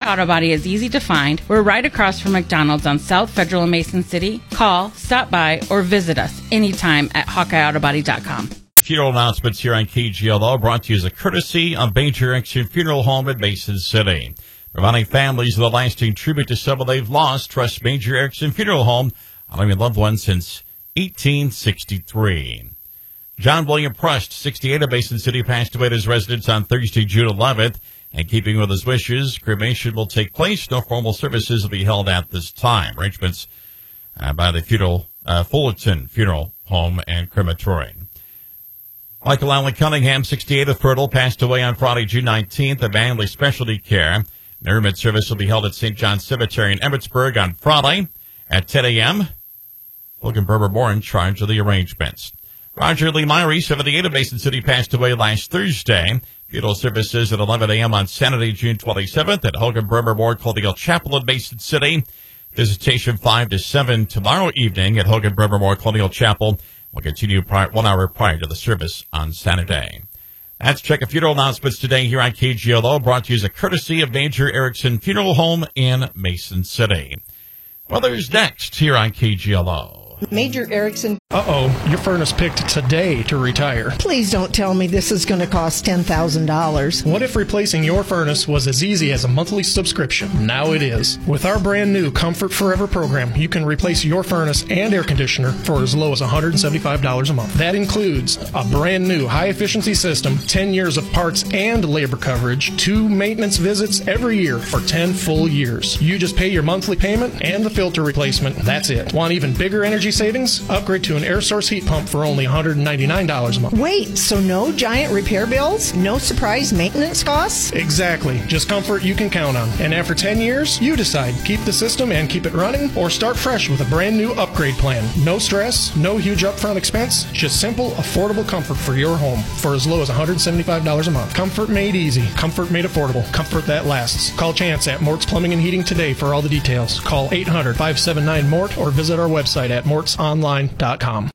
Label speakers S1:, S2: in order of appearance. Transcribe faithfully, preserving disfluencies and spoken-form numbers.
S1: Auto Body is easy to find. We're right across from McDonald's on South Federal in Mason City. Call, stop by, or visit us anytime at hawkeye auto body dot com.
S2: Funeral announcements here on K G L O, brought to you as a courtesy of Major Erickson Funeral Home in Mason City. Providing families with a lasting tribute to someone they've lost, trust Major Erickson Funeral Home, honoring loved ones since eighteen sixty-three. John William Prust, sixty-eight, of Mason City, passed away at his residence on Thursday, June eleventh. And keeping with his wishes, cremation will take place. No formal services will be held at this time. Arrangements uh, by the funeral, uh, Fullerton Funeral Home and Crematorium. Michael Allen Cunningham, sixty-eight, of Fertile, passed away on Friday, June nineteenth of Manley Specialty Care. Interment service will be held at Saint John's Cemetery in Emmitsburg on Friday at ten a.m. Logan Berber Moore in charge of the arrangements. Roger Lee Myrie, seventy-eight, of Mason City, passed away last Thursday. Funeral services at eleven a.m. on Saturday, June twenty-seventh at Hogan Bremer Memorial Colonial Chapel in Mason City. Visitation five to seven tomorrow evening at Hogan Bremer Memorial Colonial Chapel. We'll continue prior, one hour prior to the service on Saturday. That's Check of Funeral announcements today here on K G L O, brought to you as a courtesy of Major Erickson Funeral Home in Mason City. Weather's next here on K G L O.
S3: Major Erickson.
S4: Uh-oh, your furnace picked today to retire.
S3: Please don't tell me this is going to cost ten thousand dollars.
S4: What if replacing your furnace was as easy as a monthly subscription? Now it is. With our brand new Comfort Forever program, you can replace your furnace and air conditioner for as low as one hundred seventy-five dollars a month. That includes a brand new high-efficiency system, ten years of parts and labor coverage, two maintenance visits every year for ten full years. You just pay your monthly payment and the filter replacement. That's it. Want even bigger energy savings? Upgrade to an air source heat pump for only one hundred ninety-nine dollars a month.
S3: Wait, so no giant repair bills? No surprise maintenance costs?
S4: Exactly. Just comfort you can count on. And after ten years, you decide. Keep the system and keep it running, or start fresh with a brand new upgrade plan. No stress, no huge upfront expense, just simple, affordable comfort for your home for as low as one hundred seventy-five dollars a month. Comfort made easy. Comfort made affordable. Comfort that lasts. Call Chance at Mort's Plumbing and Heating today for all the details. Call eight hundred, five seven nine, M O R T or visit our website at morts online dot com.